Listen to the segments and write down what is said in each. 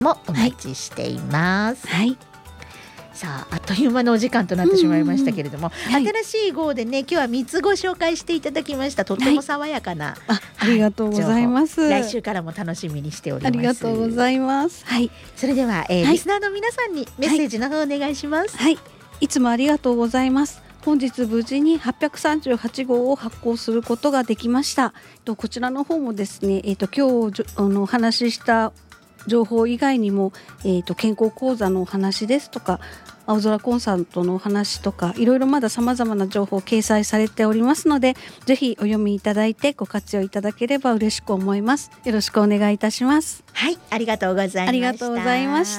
もお待ちしています。 はい、 さあ、あっという間のお時間となってしまいましたけれども、 はい、 新しい号でね、今日は3つご紹介していただきました。とっても爽やかな、 ありがとうございます。 来週からも楽しみにしております。 ありがとうございます。はい、 それでは、リスナーの皆さんにメッセージの方お願いします。 はい、いつもありがとうございます。本日無事に838号を発行することができました。こちらの方もですね、今日お話しした情報以外にも、健康講座のお話ですとか、青空コンサートのお話とか、いろいろまだ様々な情報を掲載されておりますので、ぜひお読みいただいてご活用いただければ嬉しく思います。よろしくお願いいたします。 はい、ありがとうございました。 ありがとうございました。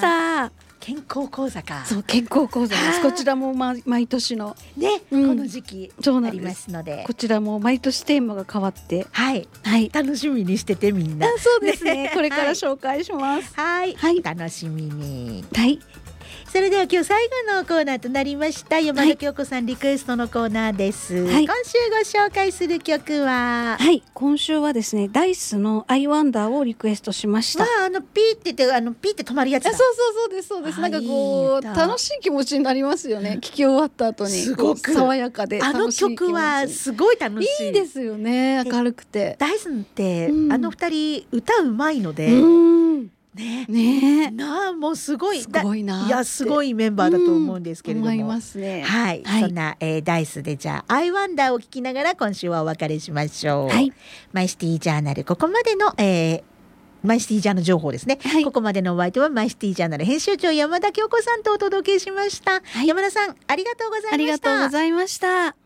健康講座か。 そう、健康講座です。こちらも、毎年のね、この時期ありますので、 こちらも毎年テーマが変わって、 はい、楽しみにしててみんな。 そうですね。これから紹介します。 はい、楽しみに。 はい。 それでは今日最後のコーナーとなりました山田京子さんリクエストのコーナーです。今週ご紹介する曲は、 今週はですね、ダイスの I Wonder をリクエストしました。 ピーってピーって止まるやつだ。 そうです。なんかこう楽しい気持ちになりますよね。聞き終わった後にすごく爽やかで楽しい気持ち。 曲はすごい楽しい。 いいですよね。明るくて。 ダイスって二人歌うまいので。ねもうすごいな。いやすごいメンバーだと思うんですけれども、 思いますね。 はい、そんな、ダイスでじゃあ I Wonder を聞きながら今週はお別れしましょう。マイシティジャーナル、ここまでの、マイシティジャーナル情報ですね、ここまでのお相手はマイシティジャーナル編集長山田京子さんとお届けしました。山田さんありがとうございました。 ありがとうございました。